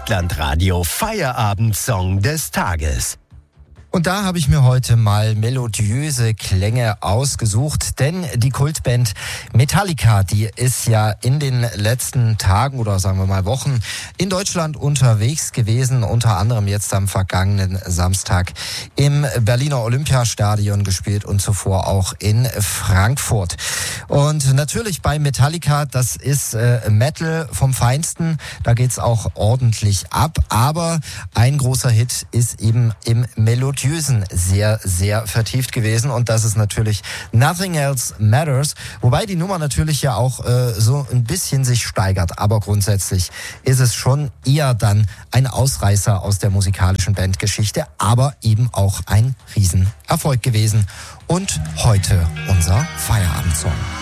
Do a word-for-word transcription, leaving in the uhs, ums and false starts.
Südlandradio Feierabendsong des Tages. Und da habe ich mir heute mal melodiöse Klänge ausgesucht, denn die Kultband Metallica, die ist ja in den letzten Tagen oder sagen wir mal Wochen in Deutschland unterwegs gewesen, unter anderem jetzt am vergangenen Samstag im Berliner Olympiastadion gespielt und zuvor auch in Frankfurt. Und natürlich bei Metallica, das ist äh, Metal vom Feinsten, da geht's auch ordentlich ab, aber ein großer Hit ist eben im Melodiösen sehr, sehr vertieft gewesen und das ist natürlich Nothing Else Matters, wobei die Nummer natürlich ja auch äh, so ein bisschen sich steigert, aber grundsätzlich ist es schon eher dann ein Ausreißer aus der musikalischen Bandgeschichte, aber eben auch ein Riesenerfolg gewesen und heute unser Feierabendsong.